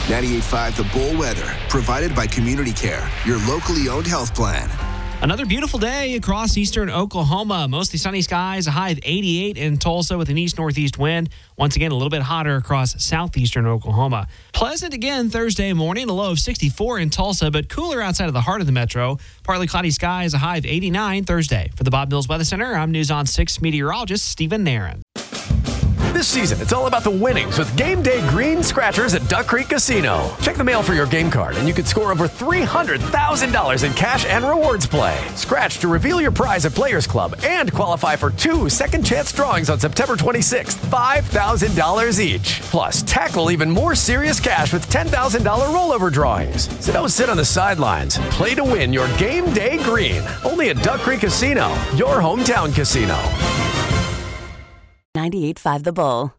98.5 The Bull weather, provided by Community Care, your locally owned health plan. Another beautiful day across eastern Oklahoma. Mostly sunny skies, a high of 88 in Tulsa with an east-northeast wind. Once again, a little bit hotter across southeastern Oklahoma. Pleasant again Thursday morning, a low of 64 in Tulsa, but cooler outside of the heart of the metro. Partly cloudy skies, a high of 89 Thursday. For the Bob Mills Weather Center, I'm News on 6 meteorologist Stephen Nairn. This season, it's all about the winnings with Game Day Green Scratchers at Duck Creek Casino. Check the mail for your game card, and you could score over $300,000 in cash and rewards play. Scratch to reveal your prize at Players Club and qualify for 2 second-chance drawings on September 26th, $5,000 each. Plus, tackle even more serious cash with $10,000 rollover drawings. So don't sit on the sidelines. Play to win your Game Day Green. Only at Duck Creek Casino, your hometown casino. 98.5 The Bull.